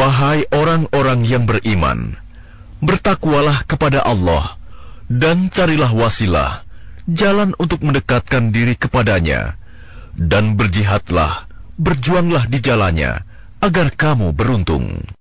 Wahai orang-orang yang beriman, bertakwalah kepada Allah dan carilah wasilah, jalan untuk mendekatkan diri kepadanya, dan berjihadlah, berjuanglah di jalannya, agar kamu beruntung.